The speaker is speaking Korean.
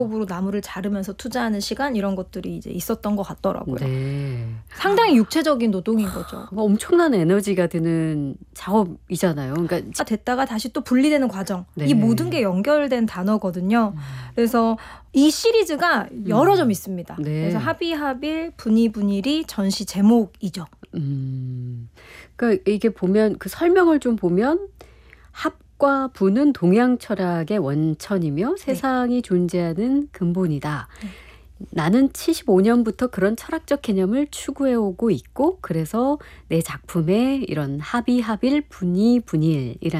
으로 나무를 자르면서 투자하는 시간 이런 것들이 이제 있었던 것 같더라고요. 네. 상당히 육체적인 노동인 거죠. 엄청난 에너지가 드는 작업이잖아요. 그러니까 됐다가 다시 또 분리되는 과정. 네. 이 모든 게 연결된 단어거든요. 그래서 이 시리즈가 여러 점 있습니다. 네. 그래서 합의합일, 분이분일이 전시 제목이죠. 그러니까 이게 보면 그 설명을 좀 보면 합과 분은 동양 철학의 원천이며 세상이 존재하는 근본이다. 나는 75년부터 그런 철학적 개념을 추구해오고 있고 그래서 내 작품에 이런 합의합일, 분이분일이라는